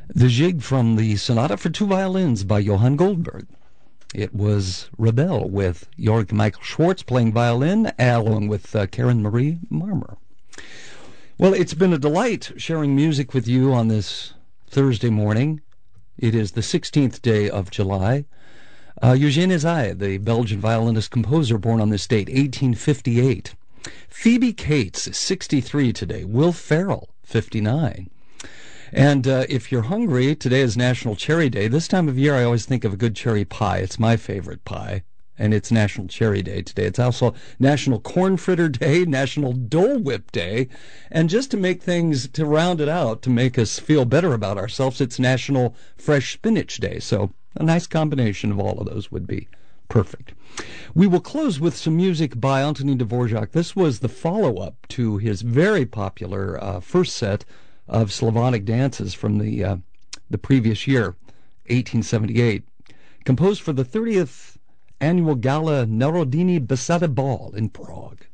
The Jig from the Sonata for Two Violins by Johann Goldberg. It was Rebelle with Jörg Michael Schwartz playing violin, along with Karen Marie Marmer. Well, it's been a delight sharing music with you on this Thursday morning. It is the 16th day of July. Eugène Ysaÿe, the Belgian violinist-composer, born on this date, 1858. Phoebe Cates is 63 today. Will Ferrell, 59. And if you're hungry, today is National Cherry Day. This time of year, I always think of a good cherry pie. It's my favorite pie, and it's National Cherry Day today. It's also National Corn Fritter Day, National Dole Whip Day, and just to make things, to round it out, to make us feel better about ourselves, it's National Fresh Spinach Day. So a nice combination of all of those would be perfect. We will close with some music by Antonin Dvorak. This was the follow-up to his very popular first set of Slavonic dances from the previous year, 1878, composed for the 30th annual Gala Narodini Beseda Ball in Prague.